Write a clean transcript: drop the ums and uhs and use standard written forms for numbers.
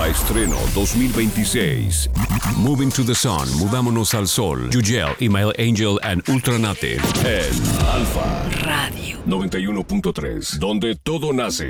Estreno 2026. Moving to the Sun, Mudámonos al Sol. Yugel, Email Angel and Ultranative. En Alfa Radio 91.3, donde todo nace.